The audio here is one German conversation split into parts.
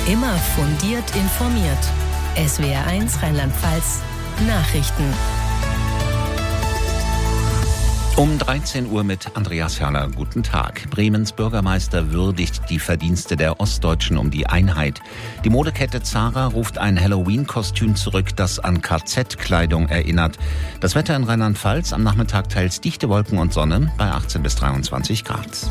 Immer fundiert informiert. SWR1 Rheinland-Pfalz Nachrichten. Um 13 Uhr mit Andreas Hörner. Guten Tag. Bremens Bürgermeister würdigt die Verdienste der Ostdeutschen um die Einheit. Die Modekette Zara ruft ein Halloween-Kostüm zurück, das an KZ-Kleidung erinnert. Das Wetter in Rheinland-Pfalz: am Nachmittag teils dichte Wolken und Sonne bei 18 bis 23 Grad.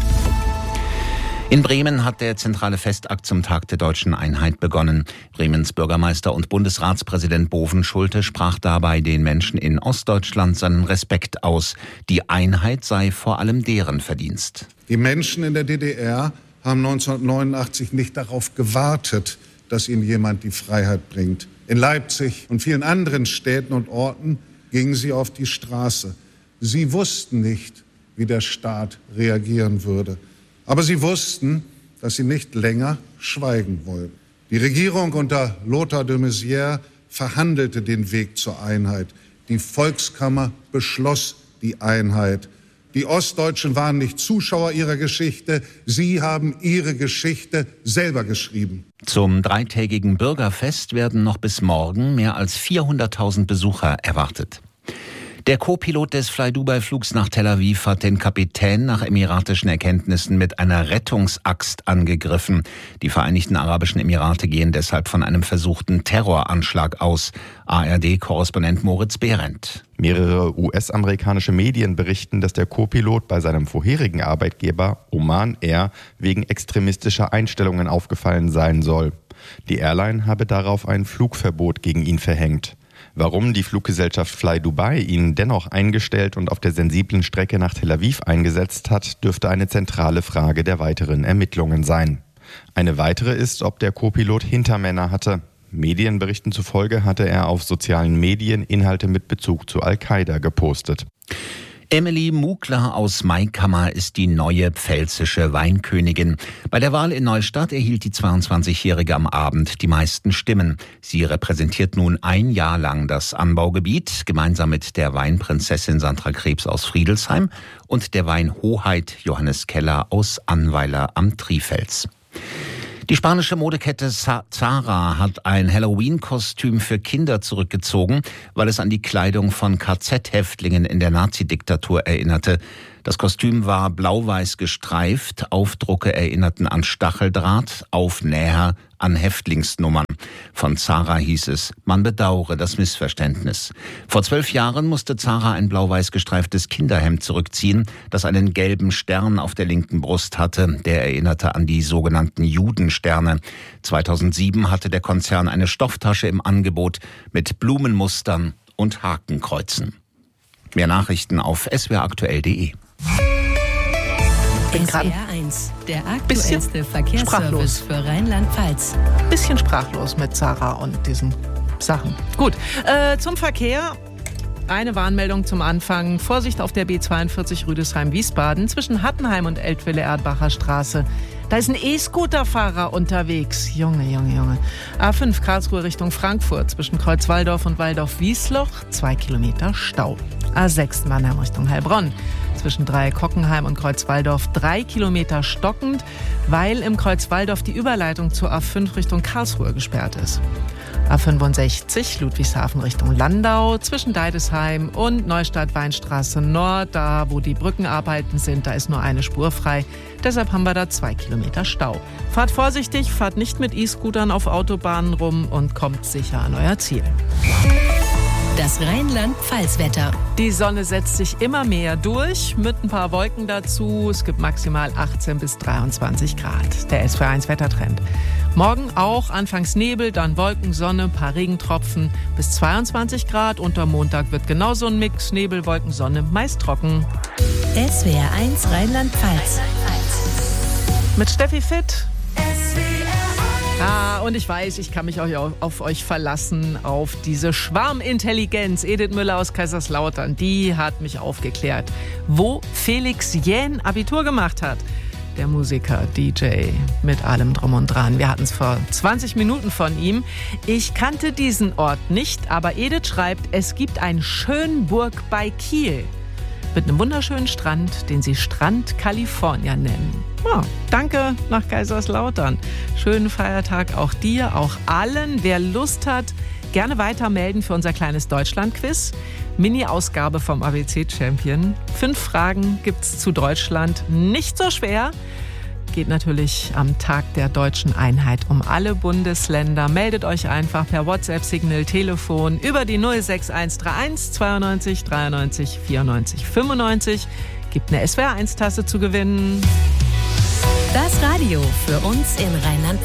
In Bremen hat der zentrale Festakt zum Tag der deutschen Einheit begonnen. Bremens Bürgermeister und Bundesratspräsident Bovenschulte sprach dabei den Menschen in Ostdeutschland seinen Respekt aus. Die Einheit sei vor allem deren Verdienst. Die Menschen in der DDR haben 1989 nicht darauf gewartet, dass ihnen jemand die Freiheit bringt. In Leipzig und vielen anderen Städten und Orten gingen sie auf die Straße. Sie wussten nicht, wie der Staat reagieren würde. Aber sie wussten, dass sie nicht länger schweigen wollten. Die Regierung unter Lothar de Maizière verhandelte den Weg zur Einheit. Die Volkskammer beschloss die Einheit. Die Ostdeutschen waren nicht Zuschauer ihrer Geschichte. Sie haben ihre Geschichte selber geschrieben. Zum dreitägigen Bürgerfest werden noch bis morgen mehr als 400.000 Besucher erwartet. Der Co-Pilot des Fly-Dubai-Flugs nach Tel Aviv hat den Kapitän nach emiratischen Erkenntnissen mit einer Rettungsaxt angegriffen. Die Vereinigten Arabischen Emirate gehen deshalb von einem versuchten Terroranschlag aus. ARD-Korrespondent Moritz Behrendt. Mehrere US-amerikanische Medien berichten, dass der Co-Pilot bei seinem vorherigen Arbeitgeber Oman Air wegen extremistischer Einstellungen aufgefallen sein soll. Die Airline habe darauf ein Flugverbot gegen ihn verhängt. Warum die Fluggesellschaft Fly Dubai ihn dennoch eingestellt und auf der sensiblen Strecke nach Tel Aviv eingesetzt hat, dürfte eine zentrale Frage der weiteren Ermittlungen sein. Eine weitere ist, ob der Co-Pilot Hintermänner hatte. Medienberichten zufolge hatte er auf sozialen Medien Inhalte mit Bezug zu Al-Qaida gepostet. Emily Mugler aus Maikammer ist die neue pfälzische Weinkönigin. Bei der Wahl in Neustadt erhielt die 22-Jährige am Abend die meisten Stimmen. Sie repräsentiert nun ein Jahr lang das Anbaugebiet, gemeinsam mit der Weinprinzessin Sandra Krebs aus Friedelsheim und der Weinhoheit Johannes Keller aus Annweiler am Trifels. Die spanische Modekette Zara hat ein Halloween-Kostüm für Kinder zurückgezogen, weil es an die Kleidung von KZ-Häftlingen in der Nazidiktatur erinnerte. Das Kostüm war blau-weiß gestreift, Aufdrucke erinnerten an Stacheldraht, Aufnäher an Häftlingsnummern. Von Zara hieß es: man bedauere das Missverständnis. Vor 12 Jahren musste Zara ein blau-weiß gestreiftes Kinderhemd zurückziehen, das einen gelben Stern auf der linken Brust hatte. Der erinnerte an die sogenannten Judensterne. 2007 hatte der Konzern eine Stofftasche im Angebot mit Blumenmustern und Hakenkreuzen. Mehr Nachrichten auf swraktuell.de. SWR1, der aktuellste Verkehrsservice für Rheinland-Pfalz. Bisschen sprachlos mit Zara und diesen Sachen. Gut, zum Verkehr. Eine Warnmeldung zum Anfang. Vorsicht auf der B42 Rüdesheim-Wiesbaden zwischen Hattenheim und Eltville-Erdbacher Straße. Da ist ein E-Scooter-Fahrer unterwegs. Junge. A5 Karlsruhe Richtung Frankfurt zwischen Kreuzwaldorf und Waldorf-Wiesloch 2 Kilometer Stau. A6 Mannheim Richtung Heilbronn zwischen Dreieck-Hockenheim und Kreuzwaldorf 3 Kilometer stockend, weil im Kreuzwaldorf die Überleitung zur A5 Richtung Karlsruhe gesperrt ist. A65 Ludwigshafen Richtung Landau zwischen Deidesheim und Neustadt-Weinstraße Nord, da wo die Brückenarbeiten sind, da ist nur eine Spur frei. Deshalb haben wir da 2 Kilometer Stau. Fahrt vorsichtig, fahrt nicht mit E-Scootern auf Autobahnen rum und kommt sicher an euer Ziel. Das Rheinland-Pfalz-Wetter. Die Sonne setzt sich immer mehr durch, mit ein paar Wolken dazu. Es gibt maximal 18 bis 23 Grad. Der SWR1-Wettertrend. Morgen auch anfangs Nebel, dann Wolken, Sonne, ein paar Regentropfen bis 22 Grad. Und am Montag wird genauso ein Mix, Nebel, Wolken, Sonne, meist trocken. SWR1 Rheinland-Pfalz. Mit Steffi Fitt. Und ich weiß, ich kann mich auch auf euch verlassen, auf diese Schwarmintelligenz. Edith Müller aus Kaiserslautern, die hat mich aufgeklärt, wo Felix Jähn Abitur gemacht hat. Der Musiker, DJ, mit allem drum und dran. Wir hatten es vor 20 Minuten von ihm. Ich kannte diesen Ort nicht, aber Edith schreibt, es gibt ein Schönburg bei Kiel. mit einem wunderschönen Strand, den sie Strand California nennen. Ja, danke nach Kaiserslautern. Schönen Feiertag auch dir, auch allen. Wer Lust hat, gerne weiter melden für unser kleines Deutschland-Quiz. Mini-Ausgabe vom ABC-Champion. 5 Fragen gibt's zu Deutschland. Nicht so schwer. Geht natürlich am Tag der deutschen Einheit um alle Bundesländer. Meldet euch einfach per WhatsApp-Signal, Telefon über die 06131 92 93 94 95. Gibt eine SWR1-Tasse zu gewinnen. Das Radio für uns in Rheinland-Pfalz.